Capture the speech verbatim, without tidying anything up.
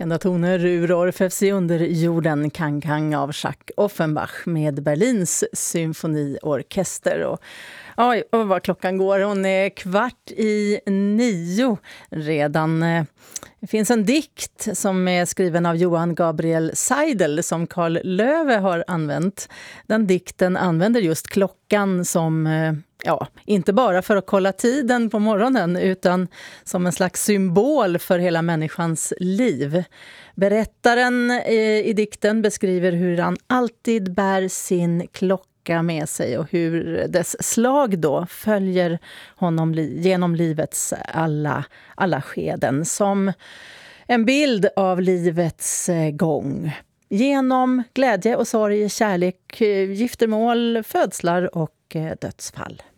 Kända toner ur Orfeus i underjorden, Kang Kang av Jacques Offenbach med Berlins symfoniorkester. Och, oj, och vad klockan går, hon är kvart i nio redan. Det finns en dikt som är skriven av Johan Gabriel Seidel som Carl Löwe har använt. Den dikten använder just klockan som, ja, inte bara för att kolla tiden på morgonen utan som en slags symbol för hela människans liv. Berättaren i dikten beskriver hur han alltid bär sin klocka med sig och hur dess slag då följer honom li- genom livets alla, alla skeden som en bild av livets gång. Genom glädje och sorg, kärlek, giftermål, födslar och dödsfall.